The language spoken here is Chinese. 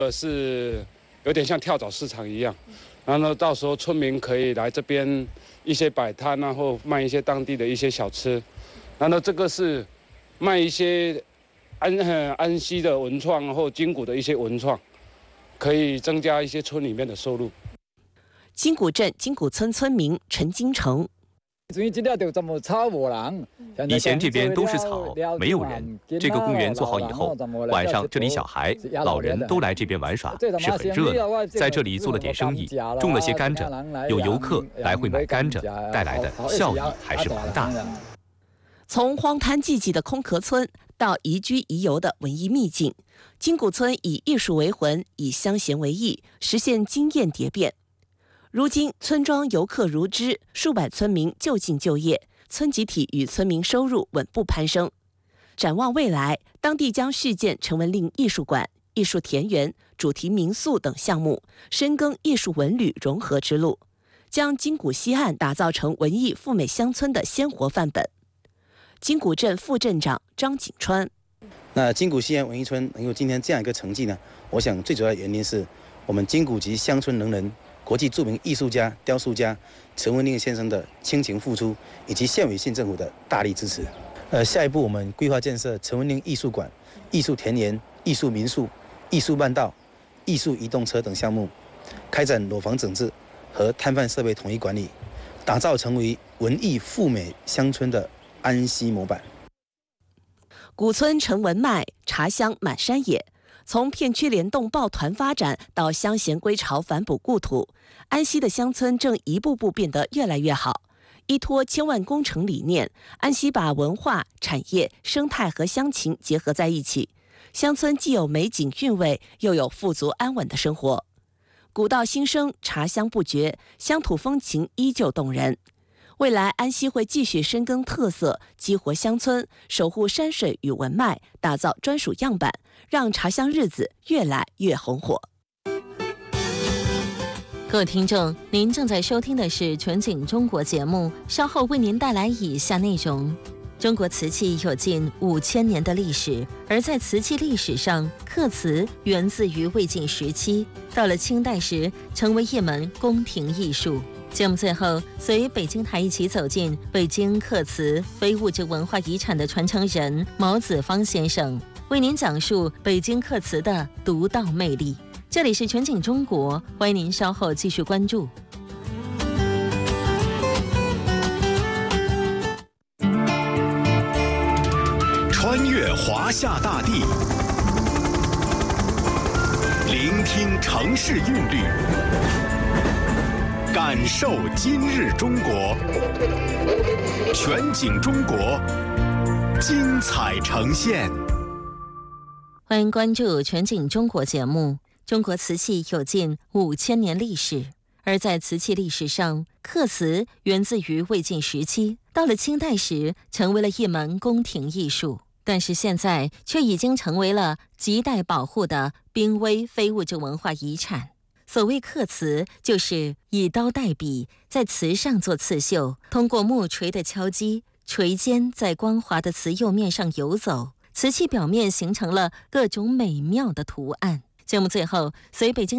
是有点像跳蚤市场一样，然后呢，到时候村民可以来这边一些摆摊啊，或卖一些当地的一些小吃。然后这个是卖一些安溪的文创或金谷的一些文创，可以增加一些村里面的收入。 金谷镇金谷村村民陈金城。 以前这边都是草，没有人。这个公园做好以后，晚上这里小孩、老人都来这边玩耍，是很热闹。在这里做了点生意，种了些甘蔗，有游客来回买甘蔗，带来的效益还是蛮大的。 从荒滩寂寂的空壳村到宜居宜游的文艺秘境，金谷村以艺术为魂，以乡贤为义，实现经验蝶变。如今村庄游客如织，数百村民就近就业，村集体与村民收入稳步攀升。展望未来，当地将续建陈文令艺术馆、艺术田园、主题民宿等项目，深耕艺术文旅融合之路，将金谷西岸打造成文艺富美乡村的鲜活范本。金谷镇副镇长张景川： 那金谷西岸文艺村能有今天这样一个成绩呢？我想最主要的原因是我们金谷籍乡村能人、国际著名艺术家、雕塑家陈文令先生的倾情付出，以及县委县政府的大力支持。下一步我们规划建设陈文令艺术馆、艺术田园、艺术民宿、艺术慢道、艺术移动车等项目，开展裸房整治和摊贩设备统一管理，打造成为文艺富美乡村的安溪模板。 古村陈文迈，茶香满山野。从片区联动抱团发展到乡贤归巢反哺故土，安溪的乡村正一步步变得越来越好。依托千万工程理念，安溪把文化、产业、生态和乡情结合在一起，乡村既有美景韵味，又有富足安稳的生活。古道新生，茶香不绝，乡土风情依旧动人。未来安溪会继续深耕特色，激活乡村，守护山水与文脉，打造专属样板，让茶香日子越来越红火。 各位听众，您正在收听的是全景中国节目，稍后为您带来以下内容。中国瓷器有近5000年的历史，而在瓷器历史上，刻瓷源自于魏晋时期，到了清代时成为一门宫廷艺术。节目最后，随北京台一起走进北京刻瓷非物质文化遗产的传承人毛子芳先生，为您讲述北京刻瓷的独到魅力。这里是全景中国，欢迎您稍后继续关注。 穿越华夏大地，聆听城市韵律，感受今日中国。全景中国，精彩呈现。 欢迎关注全景中国节目。中国瓷器有近5000年历史，而在瓷器历史上，刻瓷源自于魏晋时期，到了清代时成为了一门宫廷艺术，但是现在却已经成为了亟待保护的濒危非物质文化遗产。所谓刻瓷，就是以刀代笔，在瓷上做刺绣，通过木锤的敲击，锤尖在光滑的瓷釉面上游走，瓷器表面形成了各种美妙的图案。节目最后，随北京